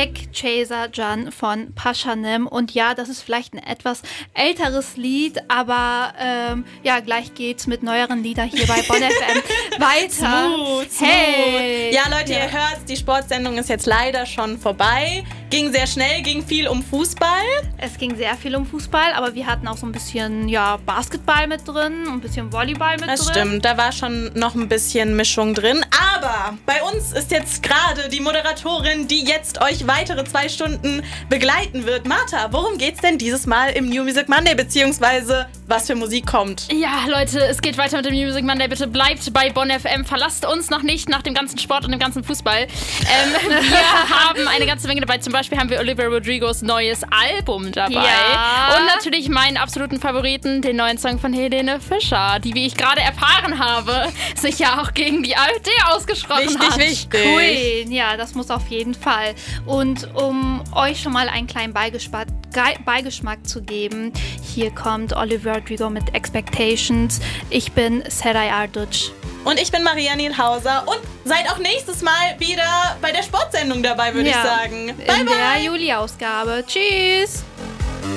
Big Chaser Can von Pashanim. Und ja, das ist vielleicht ein etwas älteres Lied, aber gleich geht's mit neueren Liedern hier bei Bonn FM weiter. Smooth. Hey! Ja, Leute, ihr hört, die Sportsendung ist jetzt leider schon vorbei. Ging sehr schnell, ging viel um Fußball. Es ging sehr viel um Fußball, aber wir hatten auch so ein bisschen Basketball mit drin, ein bisschen Volleyball mit drin. Das stimmt, da war schon noch ein bisschen Mischung drin. Aber bei uns ist jetzt gerade die Moderatorin, die jetzt euch weitere 2 Stunden begleiten wird. Martha, worum geht's denn dieses Mal im New Music Monday, beziehungsweise was für Musik kommt? Ja, Leute, es geht weiter mit dem New Music Monday. Bitte bleibt bei Bonn FM. Verlasst uns noch nicht nach dem ganzen Sport und dem ganzen Fußball. Wir haben eine ganze Menge dabei. Zum Beispiel haben wir Olivia Rodrigos neues Album dabei. Ja. Und natürlich meinen absoluten Favoriten, den neuen Song von Helene Fischer, die, wie ich gerade erfahren habe, sich ja auch gegen die AfD ausgesprochen hat. Wichtig. Queen, ja, das muss auf jeden Fall. Und um euch schon mal einen kleinen Beigeschmack zu geben, hier kommt Olivia Rodrigo mit Expectations. Ich bin Seray Arduc. Und ich bin Maria Nielhauser und seid auch nächstes Mal wieder bei der Sportsendung dabei, würde ich sagen. Bye, In bye. der Juli-Ausgabe. Tschüss!